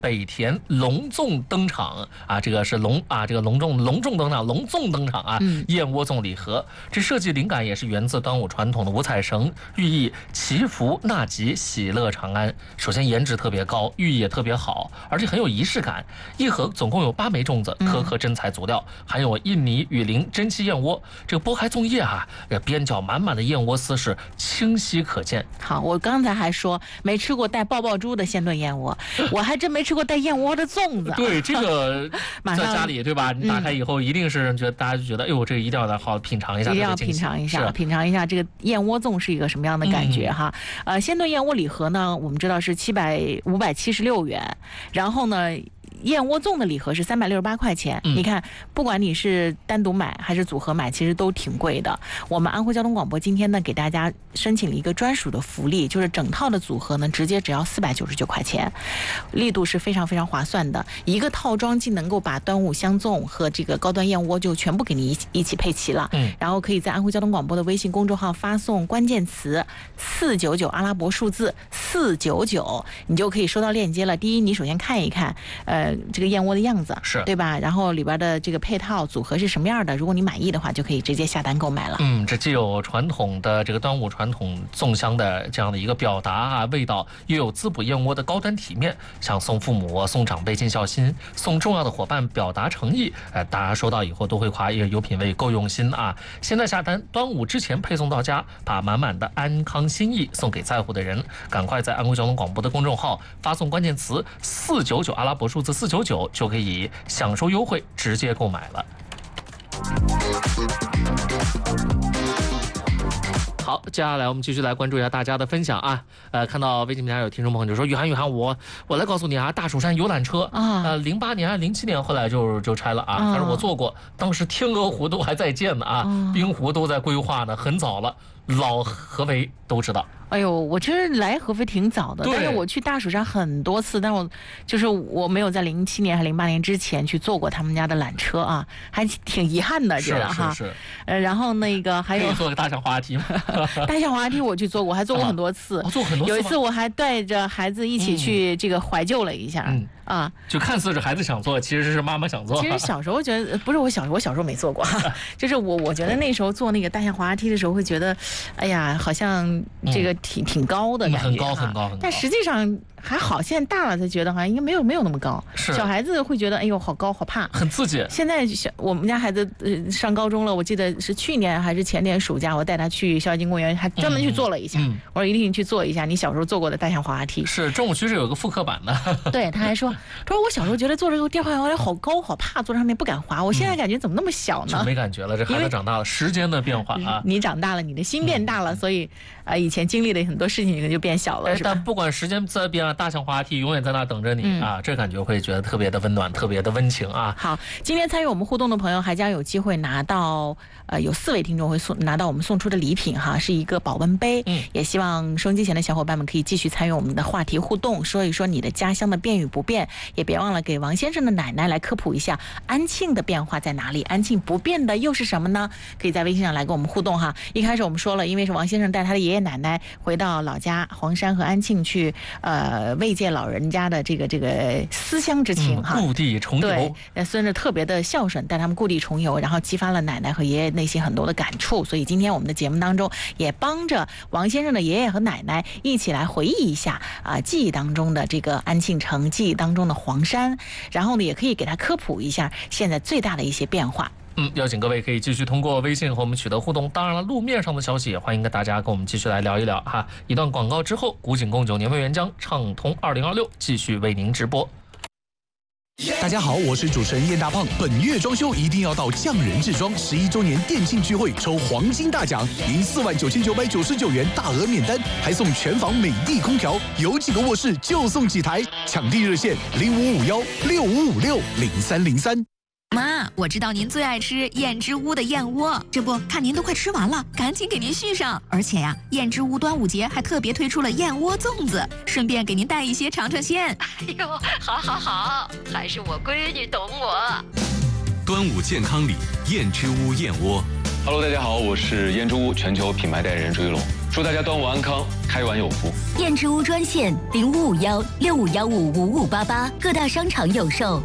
北田隆重登场啊，这个是这个隆重登场，隆重登场啊！燕窝粽礼盒，这设计灵感也是源自端午传统的五彩绳，寓意祈福纳吉、喜乐长安。首先颜值特别高，寓意也特别好，而且很有仪式感。一盒总共有8枚粽子，颗颗真材足料，含有印尼雨林珍稀燕窝。这个剥开粽叶啊，边角满满的燕窝丝是清晰可见。 好，我刚才还说没吃过带爆爆珠的鲜炖燕窝，我还真没吃过带燕窝的粽子。 对，这个在家里对吧？你打开以后一定是觉得大家就觉得，哎呦，这个一定要好品尝一下， 一定要品尝一下，品尝一下这个燕窝粽是一个什么样的感觉哈。鲜炖燕窝礼盒呢，我们知道是576元，然后呢，燕窝粽的礼盒是368块钱。你看，不管你是单独买还是组合买，其实都挺贵的。我们安徽交通广播今天呢，给大家申请了一个专属的福利，就是整套的组合呢，直接只要499块钱，力度是非常非常划算的。一个套装既能够把端午香粽和这个高端燕窝就全部给你一起配齐了。然后可以在安徽交通广播的微信公众号发送关键词499阿拉伯数字499，你就可以收到链接了。第一，你首先看一看，这个燕窝的样子是对吧？然后里边的这个配套组合是什么样的？如果你满意的话，就可以直接下单购买了。 这既有传统的这个端午传统粽香的这样的一个表达啊味道，又有滋补燕窝的高端体面。像送父母、送长辈尽孝心，送重要的伙伴表达诚意，大家收到以后都会夸有品位、够用心啊！现在下单，端午之前配送到家，把满满的安康心意送给在乎的人。赶快在安徽交通广播的公众号发送关键词499阿拉伯数字499，就可以享受优惠，直接购买了。好，接下来我们继续来关注一下大家的分享啊。看到微信平台有听众朋友就说：“雨涵，我来告诉你啊，大蜀山游览车啊，08年、07年后来就拆了啊。但是我坐过，当时天鹅湖都还在建呢啊，滨湖都在规划呢，很早了，老合肥都知道。” 哎呦，我其实来合肥挺早的，但是我去大蜀山很多次，但我没有在07年还08年之前去坐过他们家的缆车啊，还挺遗憾的，觉得哈。 是。 然后那个还有可以坐个大象滑梯吗？ 大象滑梯我去坐过，还坐过很多次。 坐很多次。 有一次我还带着孩子一起去这个怀旧了一下。 就看似是孩子想坐，其实是妈妈想坐。 其实小时候觉得不是我小时候没坐过，就是我觉得那时候坐那个大象滑梯的时候会觉得，哎呀，好像这个挺高的感觉， 很高。 但实际上还好，现在大了才觉得好像应该没有那么高。小孩子会觉得哎呦好高好怕， 很刺激。 现在我们家孩子上高中了，我记得是去年还是前年暑假，我带他去孝敬公园，还专门去坐了一下。我说一定去坐一下你小时候坐过的大象滑梯。 是中午区是有个复刻版的。 对，他还说我小时候觉得坐这个电滑梯好高好怕，坐上面不敢滑。我现在感觉怎么那么小呢？ 就没感觉了，这孩子长大了，时间的变化啊。 你长大了，你的心变大了，所以以前经历的很多事情就变小了，是吧？ 但不管时间在变了，大象滑梯永远在那等着你啊，这感觉会觉得特别的温暖，特别的温情啊。 好，今天参与我们互动的朋友还将有机会拿到有4位听众会拿到我们送出的礼品哈，是一个保温杯。也希望收音机前的小伙伴们可以继续参与我们的话题互动，说一说你的家乡的变与不变，也别忘了给王先生的奶奶来科普一下安庆的变化在哪里，安庆不变的又是什么呢？可以在微信上来跟我们互动哈。一开始我们说了，因为是王先生带他的爷爷奶奶回到老家黄山和安庆去慰藉老人家的这个思乡之情哈， 故地重游。 对，孙子特别的孝顺，带他们故地重游，然后激发了奶奶和爷爷内心很多的感触。所以今天我们的节目当中也帮着王先生的爷爷和奶奶一起来回忆一下记忆当中的这个安庆城，记忆当中的黄山，然后呢也可以给他科普一下现在最大的一些变化。 邀请各位可以继续通过微信和我们取得互动。当然了，路面上的消息也欢迎跟大家跟我们继续来聊一聊哈。一段广告之后，古井贡酒年味原浆畅通2026继续为您直播。 大家好，我是主持人燕大胖。本月装修一定要到匠人制装11周年店庆聚会抽黄金大奖，赢49999元大额免单，还送全房美的空调，有几个卧室就送几台。抢地热线055165560303。 妈，我知道您最爱吃燕之屋的燕窝，这不看您都快吃完了，赶紧给您续上。而且呀，燕之屋端午节还特别推出了燕窝粽子，顺便给您带一些尝尝鲜。 哎呦，好，还是我闺女懂我。 端午健康礼，燕之屋燕窝。 Hello， 大家好，我是燕之屋全球品牌代言人朱一龙。 祝大家端午安康，开完有福。 燕之屋专线0551655588，各大商场有售。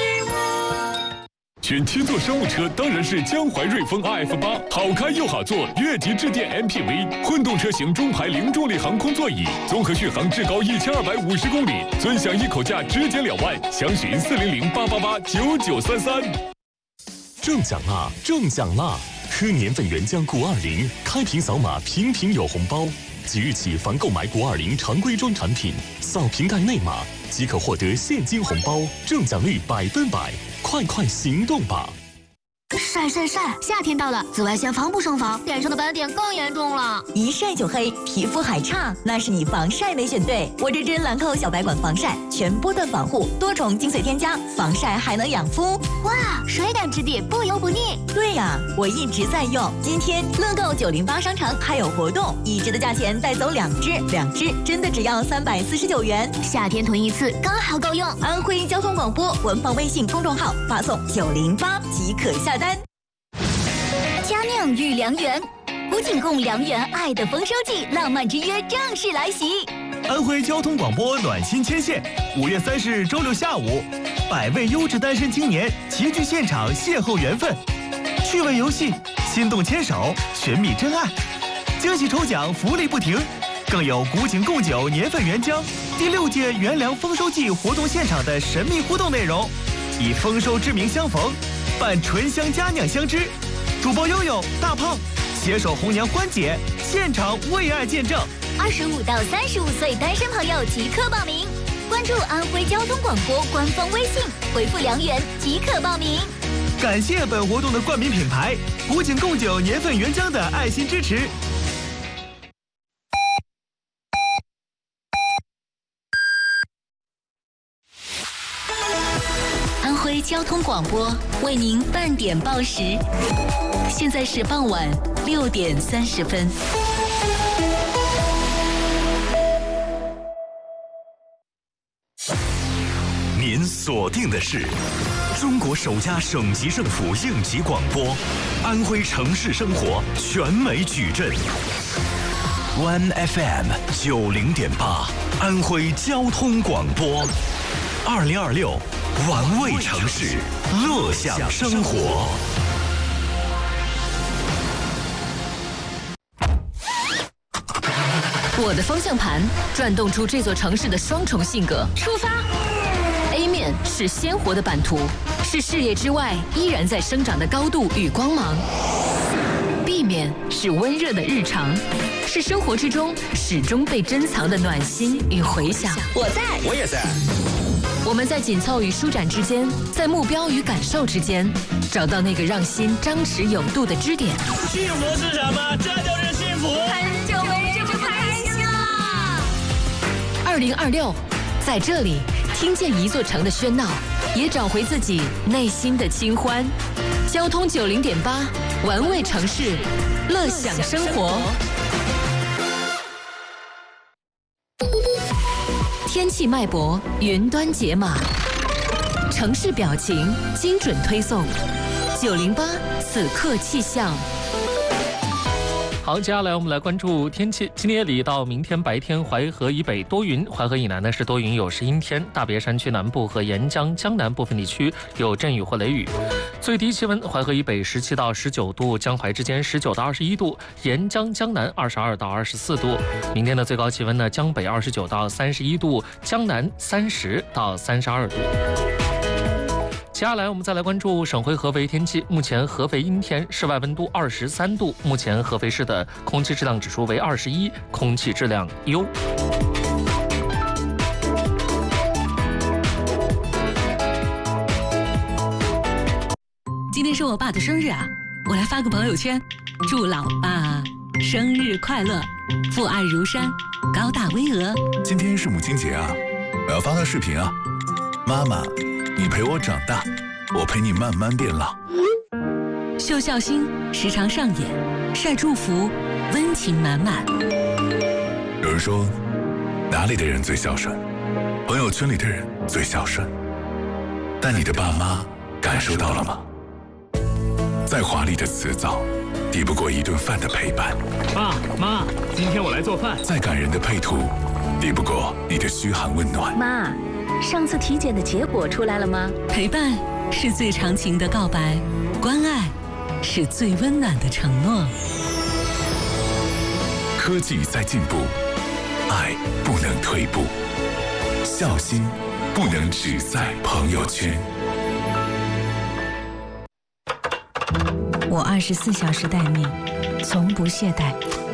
选七座商务车当然是江淮瑞风 RF8，好开又好坐，越级致电 MPV， 混动车型中排零重力航空座椅，综合续航至高1250公里，尊享一口价直减2万，详询40088889933。 中奖啦！中奖啦！喝年份原浆谷20，开瓶扫码，瓶瓶有红包。即日起，凡购买谷20常规装产品，扫瓶盖内码即可获得现金红包，中奖率100%，快行动吧！ 晒！夏天到了，紫外线防不胜防，脸上的斑点更严重了。 一晒就黑，皮肤还差，那是你防晒没选对。我这支兰蔻小白管防晒，全波段防护，多重精粹添加，防晒还能养肤。 哇，水感质地，不油不腻。 对呀，我一直在用。今天乐购908商城还有活动，一支的价钱带走2支，2支真的只要349元。 夏天囤一次刚好够用。 安徽交通广播官方微信公众号发送908即可下单。 佳酿与良缘，古井贡良缘爱的丰收季，浪漫之约正式来袭。 安徽交通广播暖心牵线，5月30日周六下午，100位优质单身青年齐聚现场邂逅缘分，趣味游戏，心动牵手，寻觅真爱，惊喜抽奖福利不停，更有古井贡酒年份原浆第6届元粮丰收季活动现场的神秘互动内容，以丰收之名相逢，伴醇香佳酿相知。主播悠悠、大胖携手红娘欢姐，现场为爱见证。 25到35岁单身朋友即刻报名，关注安徽交通广播官方微信，回复良缘即可报名。 感谢本活动的冠名品牌古井贡酒年份原浆的爱心支持。 安徽交通广播为您半点报时，现在是傍晚6点30分。 您锁定的是中国首家省级政府应急广播，安徽城市生活全美矩阵。One FM 90.8，安徽交通广播，2026玩味城市，乐享生活。 我的方向盘转动出这座城市的双重性格。出发 ！A 面是鲜活的版图，是视野之外依然在生长的高度与光芒。B 面是温热的日常，是生活之中始终被珍藏的暖心与回响。 我在， 我也在。 我们在紧凑与舒展之间，在目标与感受之间，找到那个让心张弛有度的支点。 幸福是什么？这就是幸福。 很久没这么开心了。 2026，在这里听见一座城的喧闹，也找回自己内心的清欢。交通90.8，玩味城市，乐享生活。天气脉搏，云端解码，城市表情精准推送，908此刻气象。 好，接下来我们来关注天气。今天夜里到明天白天，淮河以北多云，淮河以南呢是多云有时阴天，大别山区南部和沿江江南部分地区有阵雨或雷雨。最低气温，淮河以北17到19度，江淮之间19到21度，沿江江南22到24度。明天的最高气温呢，江北29到31度，江南30到32度。接下来我们再来关注省会合肥天气。目前合肥阴天，室外温度23度。目前合肥市的空气质量指数为21，空气质量优。 今天是我爸的生日啊，我来发个朋友圈，祝老爸生日快乐，父爱如山，高大巍峨。 今天是母亲节啊，我要发个视频啊，妈妈。你陪我长大，我陪你慢慢变老。 秀孝心时常上演，晒祝福，温情满满。 有人说，哪里的人最孝顺？朋友圈里的人最孝顺。但你的爸妈感受到了吗？再华丽的辞藻， 抵不过一顿饭的陪伴。 爸妈，今天我来做饭。 再感人的配图，抵不过你的嘘寒问暖。 妈，上次体检的结果出来了吗？ 陪伴是最长情的告白，关爱是最温暖的承诺。 科技在进步，爱不能退步，孝心不能只在朋友圈。 我24小时待命，从不懈怠，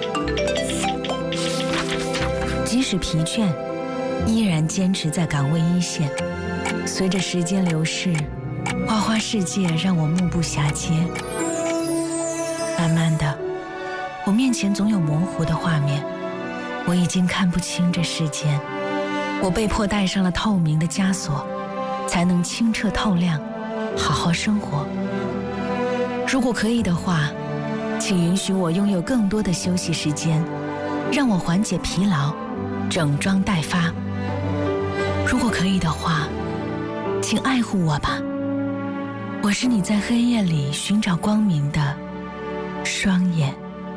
即使疲倦，依然坚持在岗位一线。随着时间流逝，花花世界让我目不暇接。慢慢的，我面前总有模糊的画面，我已经看不清这世间。我被迫戴上了透明的枷锁，才能清澈透亮，好好生活。如果可以的话，请允许我拥有更多的休息时间，让我缓解疲劳，整装待发。如果可以的话，请爱护我吧，我是你在黑夜里寻找光明的双眼。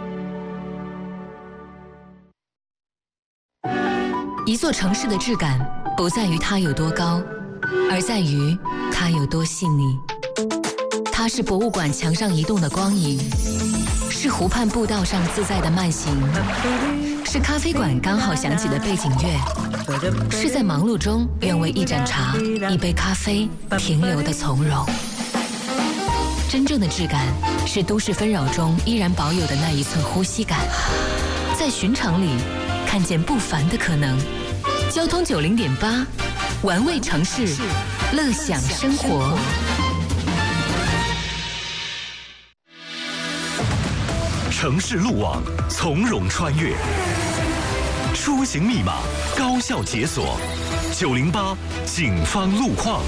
一座城市的质感不在于它有多高，而在于它有多细腻。它是博物馆墙上移动的光影，是湖畔步道上自在的慢行，是咖啡馆刚好响起的背景乐，是在忙碌中愿为一盏茶、一杯咖啡停留的从容。真正的质感是都市纷扰中依然保有的那一寸呼吸感，在寻常里看见不凡的可能。交通90.8，玩味城市，乐享生活。 城市路网从容穿越，出行密码高效解锁。908警方路况。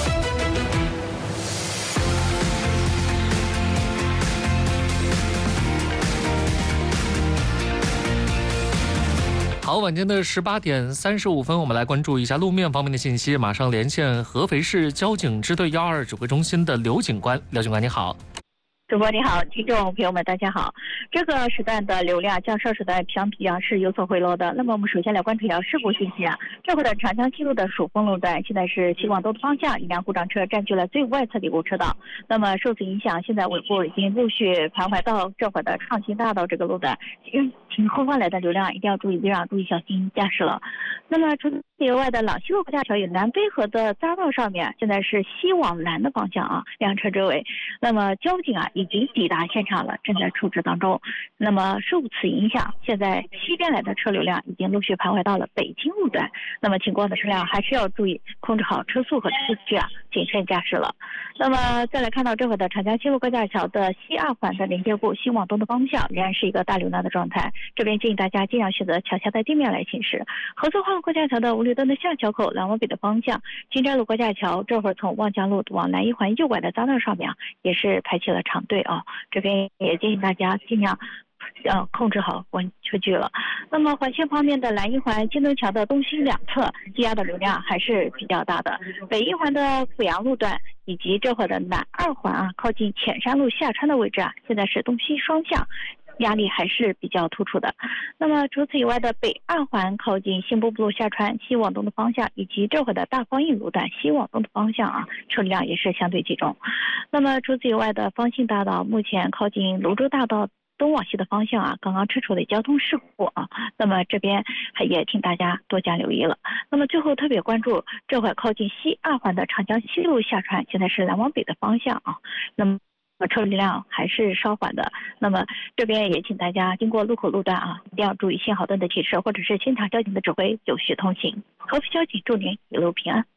好，晚间的18点35分，我们来关注一下路面方面的信息。马上连线合肥市交警支队122指挥中心的刘警官。刘警官，你好。 主播你好，听众朋友们大家好。这个时段的流量较上时段相比是有所回落的。那么我们首先来关注一下事故信息啊。这会的长江西路的蜀丰路段，现在是西往东的方向，一辆故障车占据了最外侧的一部车道。那么受此影响，现在尾部已经陆续盘回到这会的创新大道这个路段，请后方来的流量一定要注意避让，注意小心驾驶了。那么除此以外的朗西路国家桥与南北河的匝道上面，现在是西往南的方向啊，辆车追尾。那么交警已经抵达现场了，正在处置当中。那么受此影响，现在西边来的车流量已经陆续盘回到了北京路段。那么情况的车辆还是要注意控制好车速和车距谨慎驾驶了。那么再来看到这会的长江西路高架桥的西2环的连接部西往东的方向，仍然是一个大流量的状态。这边建议大家尽量选择桥下的地面来行驶。合作化高架桥的五绿灯的下桥口南往北的方向，金寨路高架桥这会儿从望江路往南1环右拐的匝道上面也是排起了长队啊。这边也建议大家尽量控制好车距了。那么环线方面的南1环金灯桥的东西两侧积压的流量还是比较大的。北1环的阜阳路段以及这会儿的南2环靠近浅山路下穿的位置现在是东西双向，压力还是比较突出的。那么除此以外的北2环靠近新波路下穿西往东的方向，以及这会的大光印路段西往东的方向车辆也是相对集中。那么除此以外的方信大道目前靠近泸州大道东往西的方向刚刚处理交通事故那么这边也请大家多加留意了。那么最后特别关注这会靠近西2环的长江西路下穿，现在是南往北的方向那么车流量还是稍缓的。那么这边也请大家经过路口路段一定要注意信号灯的提示，或者是现场交警的指挥，有序通行。合肥交警祝您一路平安。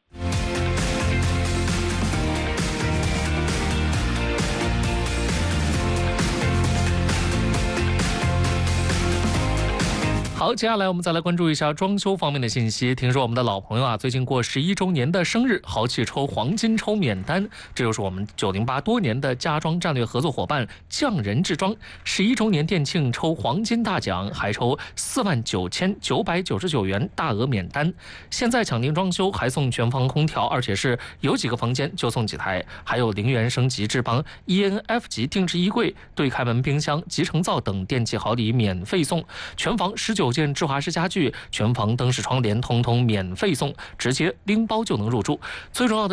好，接下来我们再来关注一下装修方面的信息。听说我们的老朋友啊，最近过11周年的生日，豪气抽黄金抽免单，这就是我们908多年的家装战略合作伙伴匠人制装11周年店庆抽黄金大奖，还抽49999元大额免单。现在抢订装修还送全房空调，而且是有几个房间就送几台，还有0元升级智邦 ENF 级定制衣柜、对开门冰箱、集成灶等电器好礼免费送，全房19件智华式家具，全房灯饰窗帘通通免费送，直接拎包就能入住。最重要的